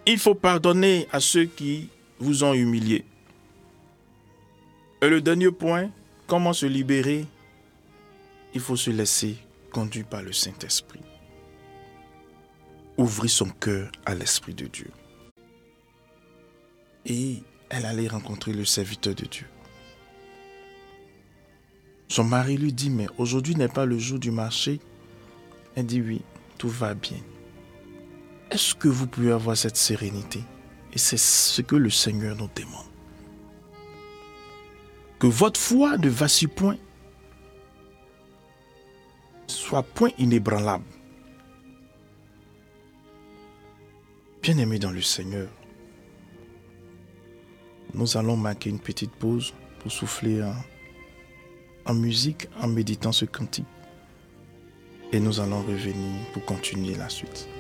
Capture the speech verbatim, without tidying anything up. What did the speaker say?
Il faut pardonner à ceux qui vous ont humilié. Et le dernier point, comment se libérer? Il faut se laisser conduire par le Saint-Esprit. Ouvrir son cœur à l'Esprit de Dieu. Et elle allait rencontrer le serviteur de Dieu. Son mari lui dit, mais aujourd'hui n'est pas le jour du marché. Elle dit, oui, tout va bien. Est-ce que vous pouvez avoir cette sérénité? Et c'est ce que le Seigneur nous demande. Que votre foi ne vacille point, soit point inébranlable. Bien-aimés dans le Seigneur, nous allons marquer une petite pause pour souffler en, en musique, en méditant ce cantique. Et nous allons revenir pour continuer la suite.